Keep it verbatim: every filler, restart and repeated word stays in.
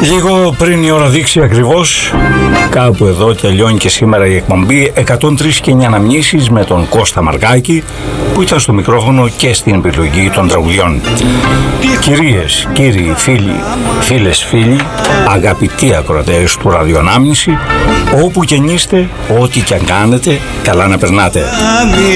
Λίγο πριν η ώρα δείξει ακριβώς, κάπου εδώ τελειώνει και σήμερα η εκπομπή εκατόν τρία και εννιά αναμνήσεις με τον Κώστα Μαρκάκη, που ήταν στο μικρόφωνο και στην επιλογή των τραγουδιών. Κυρίες, κύριοι, φίλοι, φίλες, φίλοι, αγαπητοί ακροατές του Ραδιοανάμνηση, όπου και αν είστε, ό,τι και αν κάνετε, καλά να περνάτε.